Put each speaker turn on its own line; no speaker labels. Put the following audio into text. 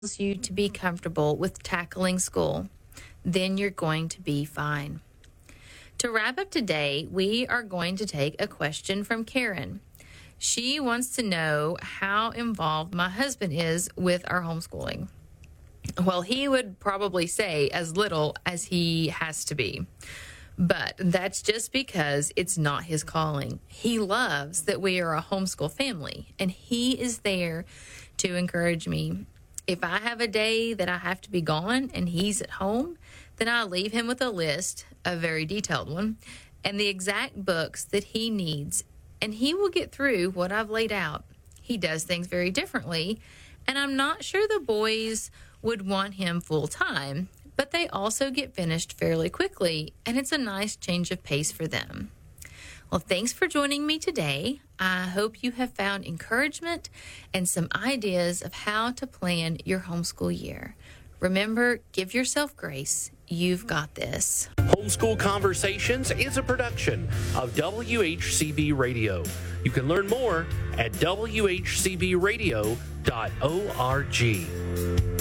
you to be comfortable with tackling school, then you're going to be fine. To wrap up today, we are going to take a question from Karen. She wants to know how involved my husband is with our homeschooling. Well, he would probably say as little as he has to be. But that's just because it's not his calling. He loves that we are a homeschool family, and he is there to encourage me. If I have a day that I have to be gone and he's at home, then I leave him with a list, a very detailed one, and the exact books that he needs, and he will get through what I've laid out. He does things very differently, and I'm not sure the boys would want him full time, but they also get finished fairly quickly, and it's a nice change of pace for them. Well, thanks for joining me today. I hope you have found encouragement and some ideas of how to plan your homeschool year. Remember, give yourself grace. You've got this.
Homeschool Conversations is a production of WHCB Radio. You can learn more at WHCBradio.org.